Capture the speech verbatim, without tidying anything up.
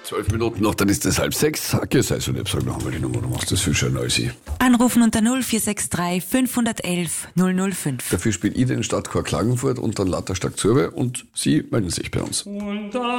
Zwölf Minuten noch, dann ist es halb sechs. Hacke, sei so lieb, sag noch einmal die Nummer, du machst das viel schöner als ich. Anrufen unter null vier sechs drei fünf eins eins null null fünf. Dafür spielt ich den Stadtchor Klagenfurt und dann Lauter Stark Zurbe und Sie melden sich bei uns. Und